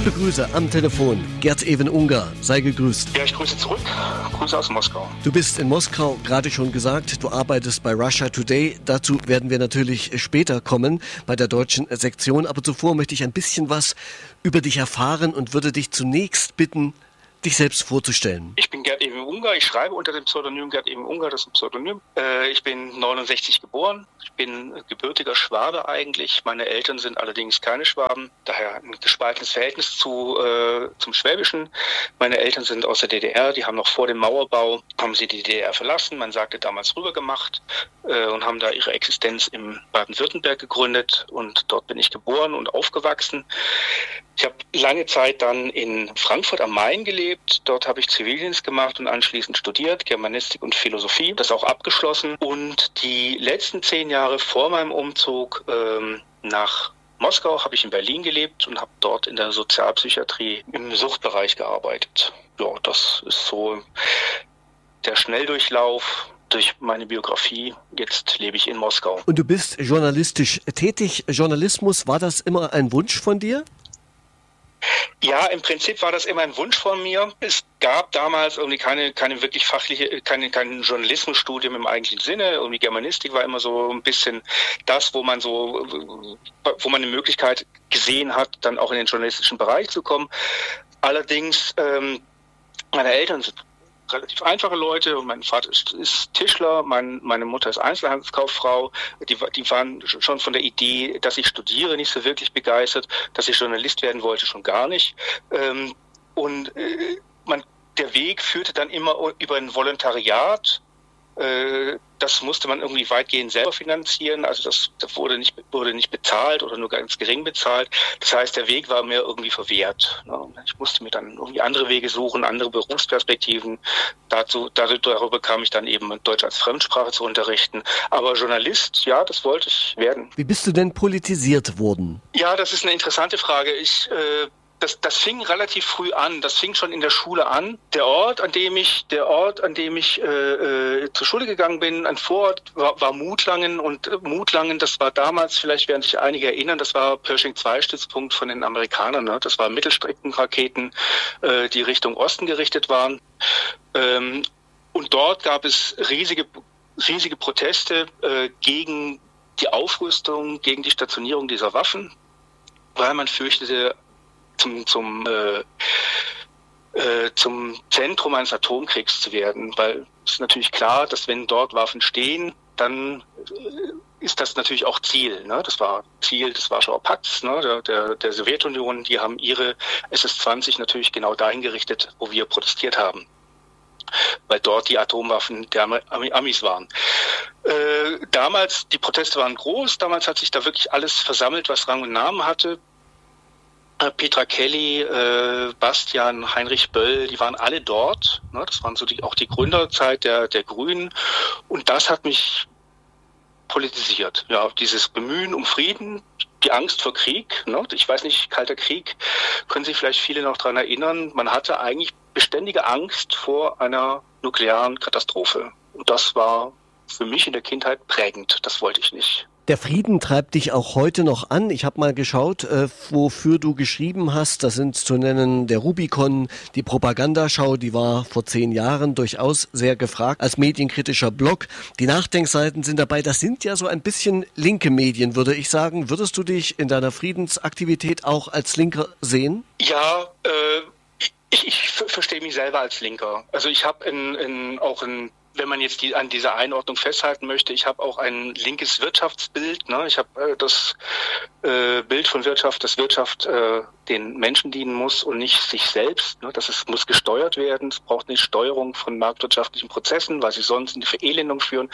begrüße am Telefon Gerd-Even Unger. Sei gegrüßt. Ja, ich grüße zurück. Grüße aus Moskau. Du bist in Moskau, gerade schon gesagt, du arbeitest bei Russia Today. Dazu werden wir natürlich später kommen bei der deutschen Sektion. Aber zuvor möchte ich ein bisschen was über dich erfahren und würde dich zunächst bitten, dich selbst vorzustellen. Ich bin Gerd-Even Unger. Ich schreibe unter dem Pseudonym Gerd-Even Unger. Das ist ein Pseudonym. Ich bin 69 geboren. Ich bin gebürtiger Schwabe eigentlich. Meine Eltern sind allerdings keine Schwaben. Daher ein gespaltenes Verhältnis zum Schwäbischen. Meine Eltern sind aus der DDR. Die haben noch vor dem Mauerbau, haben sie die DDR verlassen. Man sagte damals rübergemacht und haben da ihre Existenz im Baden-Württemberg gegründet. Und dort bin ich geboren und aufgewachsen. Ich habe lange Zeit dann in Frankfurt am Main gelebt. Dort habe ich Zivildienst gemacht und anschließend studiert, Germanistik und Philosophie. Das auch abgeschlossen. Und die letzten 10 Jahre vor meinem Umzug nach Moskau habe ich in Berlin gelebt und habe dort in der Sozialpsychiatrie im Suchtbereich gearbeitet. Ja, das ist so der Schnelldurchlauf durch meine Biografie. Jetzt lebe ich in Moskau. Und du bist journalistisch tätig. Journalismus, war das immer ein Wunsch von dir? Ja, im Prinzip war das immer ein Wunsch von mir. Es gab damals irgendwie keine wirklich fachliche, kein Journalismusstudium im eigentlichen Sinne. Irgendwie Germanistik war immer so ein bisschen das, wo man eine Möglichkeit gesehen hat, dann auch in den journalistischen Bereich zu kommen. Allerdings, meine Eltern sind relativ einfache Leute und mein Vater ist Tischler, meine Mutter ist Einzelhandelskauffrau. Die waren schon von der Idee, dass ich studiere, nicht so wirklich begeistert, dass ich Journalist werden wollte, schon gar nicht. Der Weg führte dann immer über ein Volontariat. Das musste man irgendwie weitgehend selber finanzieren, also das wurde nicht bezahlt oder nur ganz gering bezahlt. Das heißt, der Weg war mir irgendwie verwehrt. Ich musste mir dann irgendwie andere Wege suchen, andere Berufsperspektiven. Darüber kam ich dann eben Deutsch als Fremdsprache zu unterrichten. Aber Journalist, ja, das wollte ich werden. Wie bist du denn politisiert worden? Ja, das ist eine interessante Frage. Das fing relativ früh an. Das fing schon in der Schule an. Der Ort, an dem ich zur Schule gegangen bin, ein Vorort, war Mutlangen. Und Mutlangen, das war damals, vielleicht werden sich einige erinnern, das war Pershing-2-Stützpunkt von den Amerikanern. Ne? Das waren Mittelstreckenraketen, die Richtung Osten gerichtet waren. Und dort gab es riesige Proteste gegen die Aufrüstung, gegen die Stationierung dieser Waffen, weil man fürchtete, zum Zentrum eines Atomkriegs zu werden, weil es ist natürlich klar, dass wenn dort Waffen stehen, dann ist das natürlich auch Ziel. Ne? Das war Ziel des Warschauer Pakts, ne? der Sowjetunion. Die haben ihre SS-20 natürlich genau dahin gerichtet, wo wir protestiert haben, weil dort die Atomwaffen der Amis waren. Damals, die Proteste waren groß, damals hat sich da wirklich alles versammelt, was Rang und Namen hatte. Petra Kelly, Bastian, Heinrich Böll, die waren alle dort. Ne? Das waren so auch die Gründerzeit der Grünen. Und das hat mich politisiert. Ja, dieses Bemühen um Frieden, die Angst vor Krieg. Ne? Ich weiß nicht, Kalter Krieg, können sich vielleicht viele noch daran erinnern. Man hatte eigentlich beständige Angst vor einer nuklearen Katastrophe. Und das war für mich in der Kindheit prägend. Das wollte ich nicht. Der Frieden treibt dich auch heute noch an. Ich habe mal geschaut, wofür du geschrieben hast. Das sind zu nennen der Rubicon, die Propagandaschau, die war vor 10 Jahren durchaus sehr gefragt als medienkritischer Blog. Die Nachdenkseiten sind dabei. Das sind ja so ein bisschen linke Medien, würde ich sagen. Würdest du dich in deiner Friedensaktivität auch als Linker sehen? Ja, ich verstehe mich selber als Linker. Also ich habe wenn man jetzt an dieser Einordnung festhalten möchte, ich habe auch ein linkes Wirtschaftsbild. Ne? Ich habe das Bild von Wirtschaft, dass Wirtschaft den Menschen dienen muss und nicht sich selbst. Ne? Muss gesteuert werden. Es braucht eine Steuerung von marktwirtschaftlichen Prozessen, weil sie sonst in die Verelendung führen.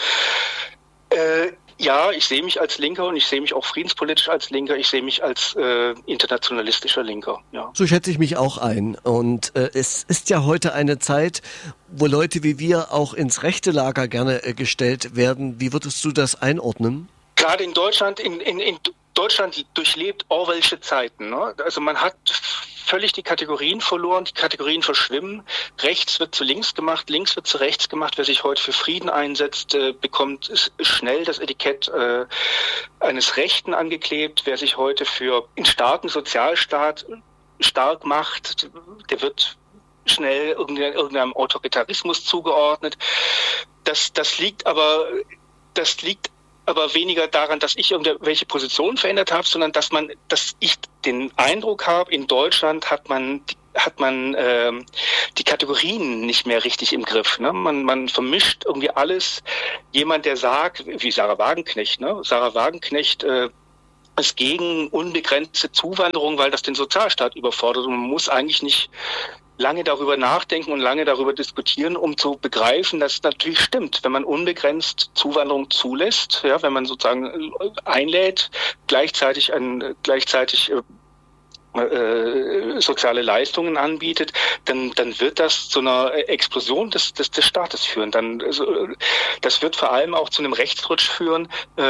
Ja, ich sehe mich als Linker und ich sehe mich auch friedenspolitisch als Linker. Ich sehe mich als internationalistischer Linker. Ja. So schätze ich mich auch ein. Und es ist ja heute eine Zeit, wo Leute wie wir auch ins rechte Lager gerne gestellt werden. Wie würdest du das einordnen? Gerade in Deutschland, in Deutschland durchlebt Orwellsche Zeiten. Ne? Also man hat völlig die Kategorien verloren, die Kategorien verschwimmen. Rechts wird zu links gemacht, links wird zu rechts gemacht. Wer sich heute für Frieden einsetzt, bekommt schnell das Etikett eines Rechten angeklebt. Wer sich heute für einen starken Sozialstaat stark macht, der wird schnell irgendeinem Autoritarismus zugeordnet. Das liegt aber weniger daran, dass ich irgendwelche Positionen verändert habe, sondern dass ich den Eindruck habe, in Deutschland hat man die Kategorien nicht mehr richtig im Griff. Ne? Man vermischt irgendwie alles. Jemand, der sagt, wie Sarah Wagenknecht, ist gegen unbegrenzte Zuwanderung, weil das den Sozialstaat überfordert. Und man muss eigentlich nicht lange darüber nachdenken und lange darüber diskutieren, um zu begreifen, dass es natürlich stimmt. Wenn man unbegrenzt Zuwanderung zulässt, ja, wenn man sozusagen einlädt, gleichzeitig soziale Leistungen anbietet, dann wird das zu einer Explosion des Staates führen. Das wird vor allem auch zu einem Rechtsrutsch führen,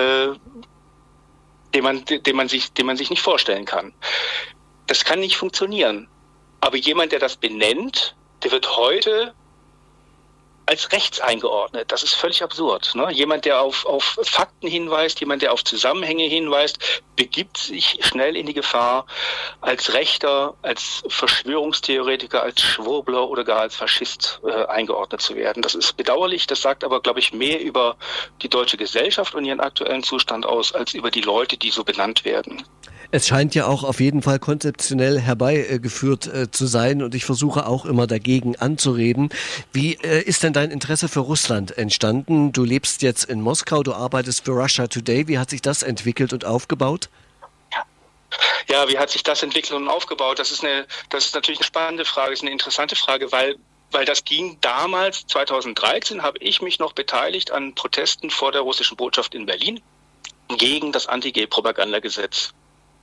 den man sich nicht vorstellen kann. Das kann nicht funktionieren. Aber jemand, der das benennt, der wird heute als rechts eingeordnet. Das ist völlig absurd. Ne? Jemand, der auf Fakten hinweist, jemand, der auf Zusammenhänge hinweist, begibt sich schnell in die Gefahr, als Rechter, als Verschwörungstheoretiker, als Schwurbler oder gar als Faschist eingeordnet zu werden. Das ist bedauerlich. Das sagt aber, glaube ich, mehr über die deutsche Gesellschaft und ihren aktuellen Zustand aus, als über die Leute, die so benannt werden. Es scheint ja auch auf jeden Fall konzeptionell herbeigeführt zu sein und ich versuche auch immer dagegen anzureden. Wie ist denn dein Interesse für Russland entstanden? Du lebst jetzt in Moskau, du arbeitest für Russia Today. Wie hat sich das entwickelt und aufgebaut? Ja, wie hat sich das entwickelt und aufgebaut? Das ist natürlich eine spannende Frage, ist eine interessante Frage, weil das ging damals, 2013, habe ich mich noch beteiligt an Protesten vor der russischen Botschaft in Berlin gegen das Anti-Gay-Propagandagesetz.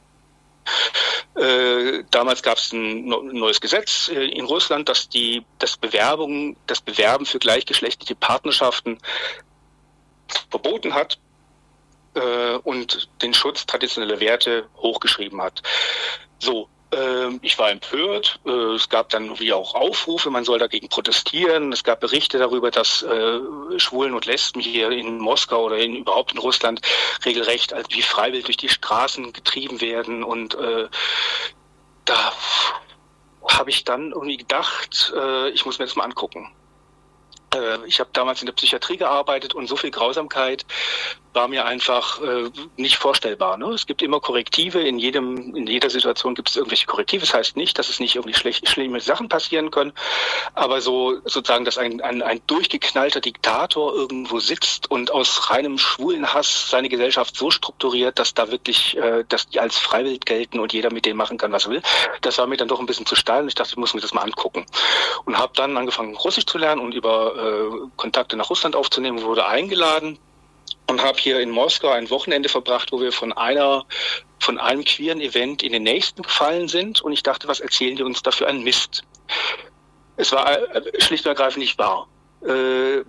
Damals gab es ein neues Gesetz in Russland, das das Bewerben für gleichgeschlechtliche Partnerschaften verboten hat und den Schutz traditioneller Werte hochgeschrieben hat. So, ich war empört. Es gab dann wie auch Aufrufe, man soll dagegen protestieren. Es gab Berichte darüber, dass Schwulen und Lesben hier in Moskau oder überhaupt in Russland regelrecht wie freiwillig durch die Straßen getrieben werden. Und da habe ich dann irgendwie gedacht, ich muss mir das mal angucken. Ich habe damals in der Psychiatrie gearbeitet und so viel Grausamkeit war mir einfach nicht vorstellbar. Ne? Es gibt immer Korrektive, in jeder Situation gibt es irgendwelche Korrektive. Das heißt nicht, dass es nicht irgendwie schlimme Sachen passieren können, aber so sozusagen, dass ein durchgeknallter Diktator irgendwo sitzt und aus reinem schwulen Hass seine Gesellschaft so strukturiert, dass da wirklich, dass die als freiwillig gelten und jeder mit denen machen kann, was er will. Das war mir dann doch ein bisschen zu steil und ich dachte, ich muss mir das mal angucken. Und habe dann angefangen, Russisch zu lernen und über Kontakte nach Russland aufzunehmen, wurde eingeladen. Und habe hier in Moskau ein Wochenende verbracht, wo wir von einem queeren Event in den nächsten gefallen sind. Und ich dachte, was erzählen die uns da für einen Mist? Es war schlicht und ergreifend nicht wahr. Ich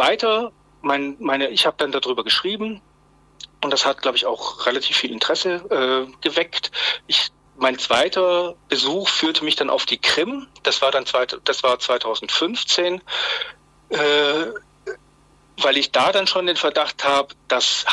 habe dann darüber geschrieben. Und das hat, glaube ich, auch relativ viel Interesse geweckt. Mein zweiter Besuch führte mich dann auf die Krim. Das war 2015. Weil ich da dann schon den Verdacht habe, dass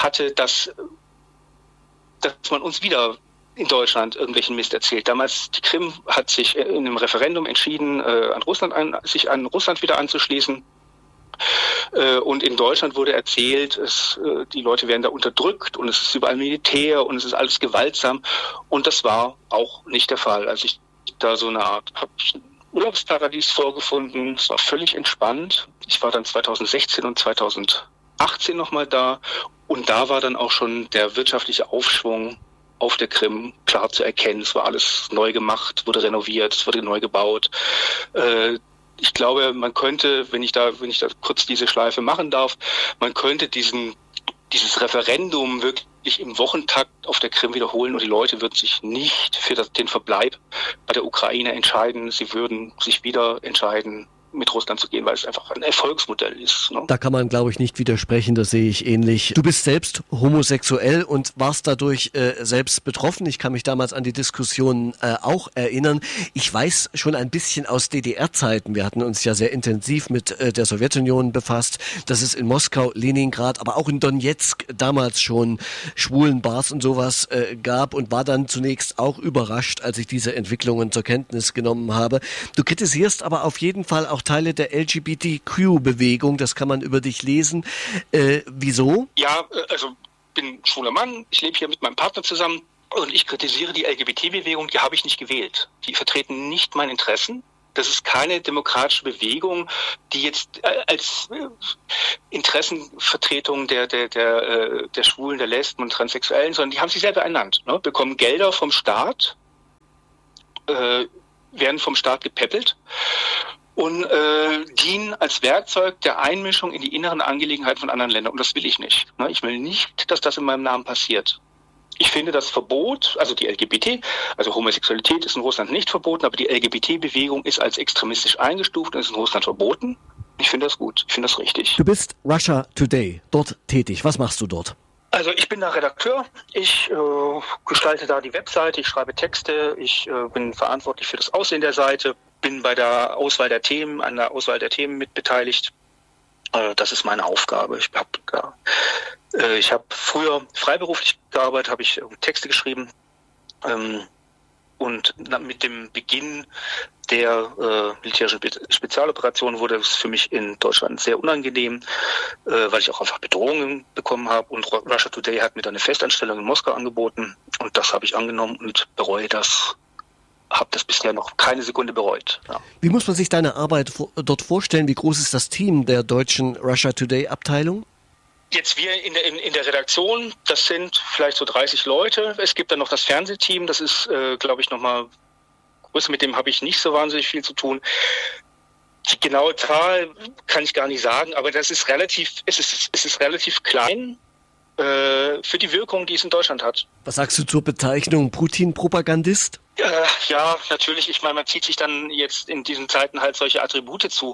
man uns wieder in Deutschland irgendwelchen Mist erzählt. Damals, die Krim hat sich in einem Referendum entschieden, sich an Russland wieder anzuschließen. Und in Deutschland wurde erzählt, die Leute werden da unterdrückt und es ist überall Militär und es ist alles gewaltsam. Und das war auch nicht der Fall. Also ich da so eine Art Urlaubsparadies vorgefunden. Es war völlig entspannt. Ich war dann 2016 und 2018 nochmal da und da war dann auch schon der wirtschaftliche Aufschwung auf der Krim klar zu erkennen. Es war alles neu gemacht, wurde renoviert, es wurde neu gebaut. Ich glaube, man könnte, wenn ich da kurz diese Schleife machen darf, man könnte dieses Referendum wirklich im Wochentakt auf der Krim wiederholen und die Leute würden sich nicht für den Verbleib bei der Ukraine entscheiden. Sie würden sich wieder entscheiden, mit Russland zu gehen, weil es einfach ein Erfolgsmodell ist. Ne? Da kann man, glaube ich, nicht widersprechen, das sehe ich ähnlich. Du bist selbst homosexuell und warst dadurch selbst betroffen. Ich kann mich damals an die Diskussion auch erinnern. Ich weiß schon ein bisschen aus DDR-Zeiten, wir hatten uns ja sehr intensiv mit der Sowjetunion befasst, dass es in Moskau, Leningrad, aber auch in Donetsk damals schon schwulen Bars und sowas gab und war dann zunächst auch überrascht, als ich diese Entwicklungen zur Kenntnis genommen habe. Du kritisierst aber auf jeden Fall auch Teile der LGBTQ-Bewegung, das kann man über dich lesen. Wieso? Ja, also bin schwuler Mann, ich lebe hier mit meinem Partner zusammen und ich kritisiere die LGBT-Bewegung, die habe ich nicht gewählt. Die vertreten nicht meine Interessen. Das ist keine demokratische Bewegung, die jetzt als Interessenvertretung der Schwulen, der Lesben und Transsexuellen, sondern die haben sich selber ernannt, ne? Bekommen Gelder vom Staat, werden vom Staat gepäppelt und dienen als Werkzeug der Einmischung in die inneren Angelegenheiten von anderen Ländern. Und das will ich nicht. Ne? Ich will nicht, dass das in meinem Namen passiert. Ich finde das Verbot, also die LGBT, also Homosexualität ist in Russland nicht verboten, aber die LGBT-Bewegung ist als extremistisch eingestuft und ist in Russland verboten. Ich finde das gut, ich finde das richtig. Du bist Russia Today dort tätig. Was machst du dort? Also ich bin da Redakteur, ich gestalte da die Webseite, ich schreibe Texte, ich bin verantwortlich für das Aussehen der Seite, bin bei der Auswahl der Themen, an der Auswahl der Themen mit beteiligt. Das ist meine Aufgabe. Ich habe früher freiberuflich gearbeitet, habe ich Texte geschrieben und mit dem Beginn der militärischen Spezialoperation wurde es für mich in Deutschland sehr unangenehm, weil ich auch einfach Bedrohungen bekommen habe und Russia Today hat mir dann eine Festanstellung in Moskau angeboten und das habe ich angenommen und bereue das. Habe das bisher noch keine Sekunde bereut. Ja. Wie muss man sich deine Arbeit dort vorstellen? Wie groß ist das Team der deutschen Russia Today Abteilung? Jetzt wir in der Redaktion, das sind vielleicht so 30 Leute. Es gibt dann noch das Fernsehteam, das ist, glaube ich, nochmal größer, mit dem habe ich nicht so wahnsinnig viel zu tun. Die genaue Zahl kann ich gar nicht sagen, aber es ist relativ klein für die Wirkung, die es in Deutschland hat. Was sagst du zur Bezeichnung Putin-Propagandist? Ja, natürlich. Ich meine, man zieht sich dann jetzt in diesen Zeiten halt solche Attribute zu.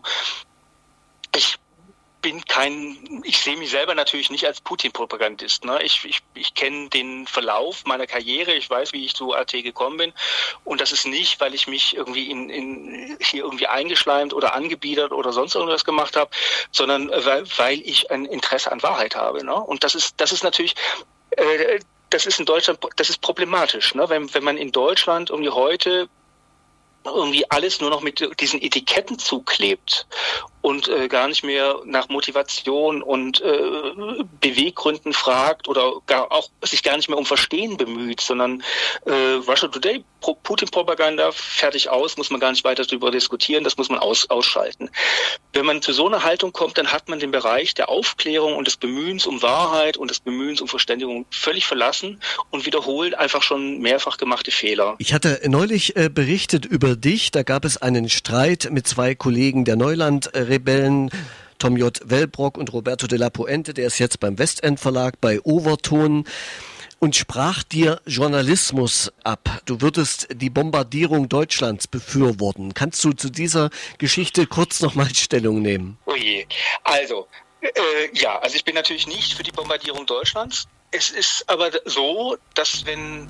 Ich sehe mich selber natürlich nicht als Putin-Propagandist. Ne? Ich kenne den Verlauf meiner Karriere, ich weiß, wie ich zu AT gekommen bin. Und das ist nicht, weil ich mich irgendwie hier irgendwie eingeschleimt oder angebiedert oder sonst irgendwas gemacht habe, sondern weil ich ein Interesse an Wahrheit habe. Ne? Und das ist natürlich, das ist in Deutschland, das ist problematisch. Ne? Wenn man in Deutschland irgendwie heute irgendwie alles nur noch mit diesen Etiketten zuklebt und gar nicht mehr nach Motivation und Beweggründen fragt oder sich gar nicht mehr um Verstehen bemüht, sondern Russia Today, Putin-Propaganda, fertig aus, muss man gar nicht weiter darüber diskutieren, das muss man ausschalten. Wenn man zu so einer Haltung kommt, dann hat man den Bereich der Aufklärung und des Bemühens um Wahrheit und des Bemühens um Verständigung völlig verlassen und wiederholt einfach schon mehrfach gemachte Fehler. Ich hatte neulich berichtet über dich, da gab es einen Streit mit zwei Kollegen der Neuland-Rebellen, Tom J. Wellbrock und Roberto de la Puente, der ist jetzt beim Westend Verlag bei Overton und sprach dir Journalismus ab. Du würdest die Bombardierung Deutschlands befürworten. Kannst du zu dieser Geschichte kurz nochmal Stellung nehmen? Oh je. Also ich bin natürlich nicht für die Bombardierung Deutschlands. Es ist aber so, dass wenn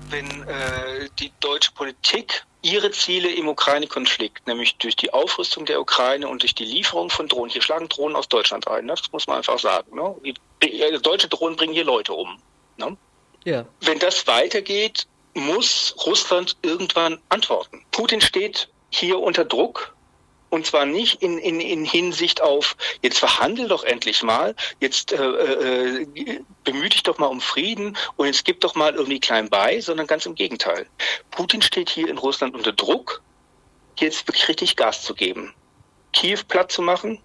die deutsche Politik ihre Ziele im Ukraine-Konflikt, nämlich durch die Aufrüstung der Ukraine und durch die Lieferung von Drohnen, hier schlagen Drohnen aus Deutschland ein, ne? Das muss man einfach sagen. Ne? Deutsche Drohnen bringen hier Leute um. Ne? Ja. Wenn das weitergeht, muss Russland irgendwann antworten. Putin steht hier unter Druck. Und zwar nicht in Hinsicht auf, jetzt verhandel doch endlich mal, jetzt bemühe dich doch mal um Frieden und jetzt gib doch mal irgendwie klein bei, sondern ganz im Gegenteil. Putin steht hier in Russland unter Druck, jetzt wirklich richtig Gas zu geben. Kiew platt zu machen,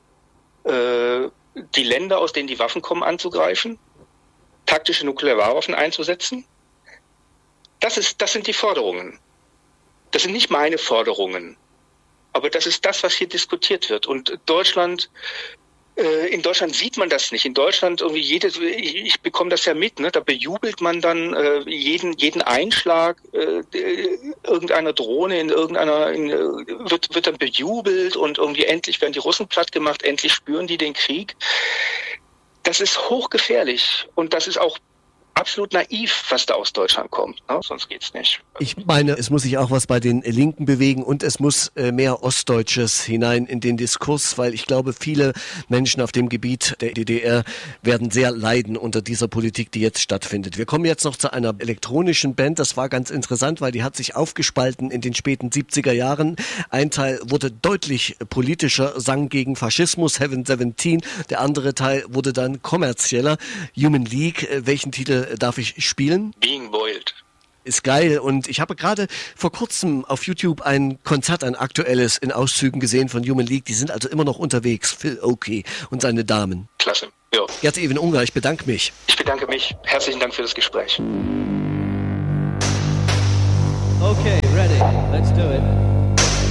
die Länder, aus denen die Waffen kommen, anzugreifen, taktische Nuklearwaffen einzusetzen. Das sind die Forderungen. Das sind nicht meine Forderungen. Aber das ist das, was hier diskutiert wird. Und Deutschland In Deutschland sieht man das nicht. In Deutschland irgendwie ich bekomme das ja mit, ne? Da bejubelt man dann jeden Einschlag irgendeiner Drohne wird dann bejubelt und irgendwie endlich werden die Russen platt gemacht, endlich spüren die den Krieg. Das ist hochgefährlich und das ist auch absolut naiv, was da aus Deutschland kommt. Ne? Sonst geht's nicht. Ich meine, es muss sich auch was bei den Linken bewegen und es muss mehr Ostdeutsches hinein in den Diskurs, weil ich glaube, viele Menschen auf dem Gebiet der DDR werden sehr leiden unter dieser Politik, die jetzt stattfindet. Wir kommen jetzt noch zu einer elektronischen Band. Das war ganz interessant, weil die hat sich aufgespalten in den späten 70er Jahren. Ein Teil wurde deutlich politischer, sang gegen Faschismus, Heaven 17. Der andere Teil wurde dann kommerzieller. Human League, welchen Titel darf ich spielen? Being Boiled. Ist geil und ich habe gerade vor kurzem auf YouTube ein Konzert, ein aktuelles in Auszügen gesehen von Human League. Die sind also immer noch unterwegs. Phil Oakey und seine Damen. Klasse, ja. Gerd-Even Unger, ich bedanke mich. Ich bedanke mich. Herzlichen Dank für das Gespräch. Okay, ready. Let's do it.